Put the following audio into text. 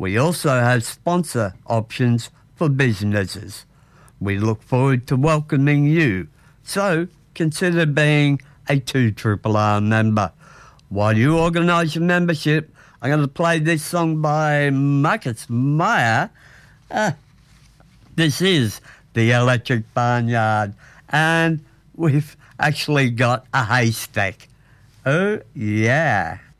We also have sponsor options for businesses. We look forward to welcoming you, so consider being a 2RRR member. While you organise your membership, I'm going to play this song by Marcus Meyer. This is The Electric Barnyard, and we've actually got a haystack. Oh, yeah.